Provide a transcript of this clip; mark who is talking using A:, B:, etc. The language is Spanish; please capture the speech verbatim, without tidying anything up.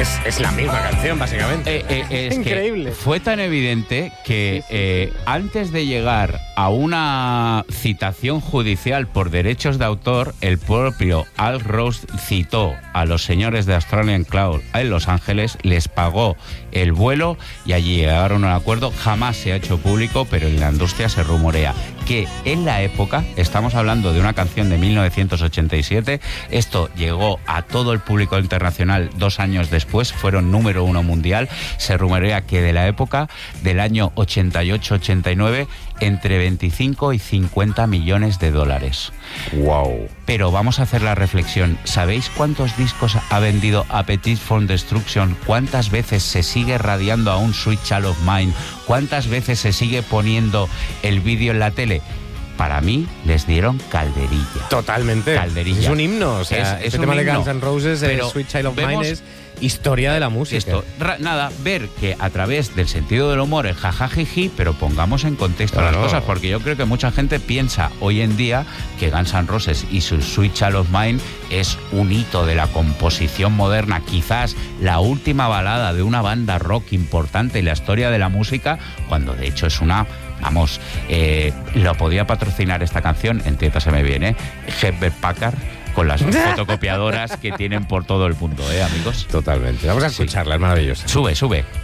A: Es, es la misma canción, básicamente.
B: Eh, eh, es
A: Increíble.
B: Que fue tan evidente que
A: Sí, sí,
B: eh, antes de llegar a una citación judicial por derechos de autor, el propio Al Ross citó a los señores de Australian Cloud en Los Ángeles, les pagó el vuelo y allí llegaron a un acuerdo. Jamás se ha hecho público, pero en la industria se rumorea que en la época, estamos hablando de una canción de mil novecientos ochenta y siete, esto llegó a todo el público internacional dos años después, fueron número uno mundial. Se rumorea que de la época del año ochenta y ocho ochenta y nueve, entre veinticinco y cincuenta millones de dólares.
A: Wow.
B: Pero vamos a hacer la reflexión. ¿Sabéis cuántos discos ha vendido Appetite for Destruction? ¿Cuántas veces se sigue radiando a un Sweet Child of Mine? ¿Cuántas veces se sigue poniendo el vídeo en la tele? Para mí les dieron calderilla.
A: Totalmente.
B: Calderilla.
A: Es un himno. O sea,
B: Es-
A: este
B: es un
A: tema de
B: himno.
A: Guns N' Roses,
B: Pero
A: el Sweet Child of
B: vemos-
A: Mine, es historia de la música.
B: Esto, ra- nada, ver que a través del sentido del humor es jajajiji, pero pongamos en contexto
A: Claro.
B: las cosas, porque yo creo que mucha gente piensa hoy en día que Guns N' Roses y su Sweet Child of Mine es un hito de la composición moderna, quizás la última balada de una banda rock importante en la historia de la música, cuando de hecho es una... Vamos, eh, lo podía patrocinar esta canción, entiéndaseme bien, ¿eh? Hewlett Packard, con las fotocopiadoras que tienen por todo el mundo, ¿eh, amigos?
A: Totalmente. Vamos a
B: Sí.
A: escucharla, es maravillosa.
B: Sube, sube.